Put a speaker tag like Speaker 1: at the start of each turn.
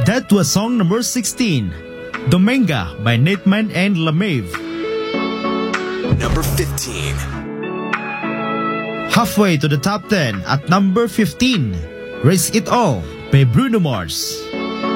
Speaker 1: That was song number 16, Dominga by Nateman and Lamave.
Speaker 2: Number 15.
Speaker 1: Halfway to the top 10 at number 15, Risk It All by Bruno Mars.